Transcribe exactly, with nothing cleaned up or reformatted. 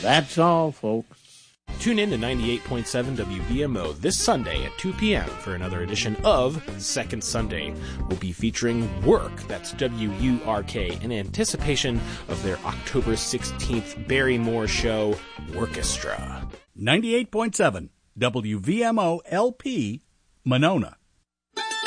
That's all, folks. Tune in to ninety-eight point seven W V M O this Sunday at two p.m. for another edition of Second Sunday. We'll be featuring Work, that's W U R K, in anticipation of their October sixteenth Barrymore show, Workestra. ninety-eight point seven W V M O L P, Monona.